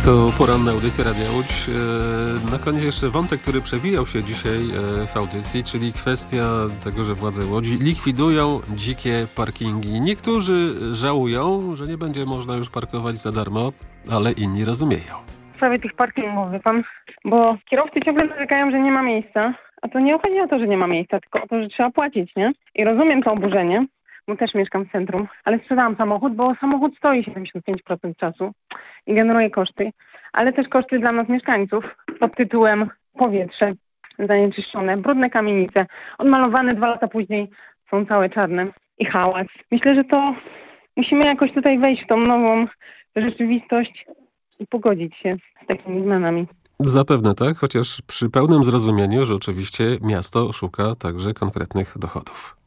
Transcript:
To poranna audycja Radia Łódź. Na koniec jeszcze wątek, który przewijał się dzisiaj w audycji, czyli kwestia tego, że władze Łodzi likwidują dzikie parkingi. Niektórzy żałują, że nie będzie można już parkować za darmo, ale inni rozumieją. W sprawie tych parkingów, wie pan, bo kierowcy ciągle narzekają, że nie ma miejsca, a to nie chodzi o to, że nie ma miejsca, tylko o to, że trzeba płacić, nie? I rozumiem to oburzenie, bo też mieszkam w centrum, ale sprzedałam samochód, bo samochód stoi 75% czasu i generuje koszty, ale też koszty dla nas mieszkańców pod tytułem powietrze zanieczyszczone, brudne kamienice, odmalowane 2 lata później są całe czarne i hałas. Myślę, że to musimy jakoś tutaj wejść w tą nową rzeczywistość i pogodzić się z takimi zmianami. Zapewne tak, chociaż przy pełnym zrozumieniu, że oczywiście miasto szuka także konkretnych dochodów.